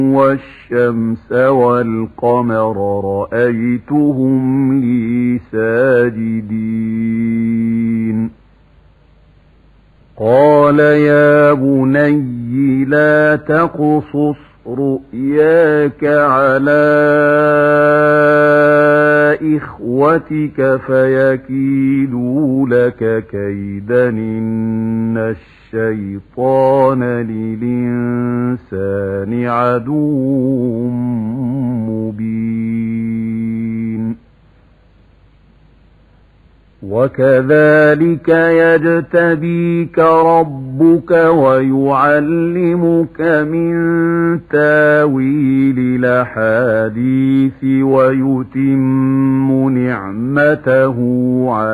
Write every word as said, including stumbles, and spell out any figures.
والشمس والقمر رأيتهم لي ساجدين قال يا بني لا تقصص رؤياك على إخوتك فيكيدوا لك كيدا إن الشيطان للإنسان عدو مبين وكذلك يجتبيك ربك ويعلمك من تاويل الأحاديث ويتم نعمته عليك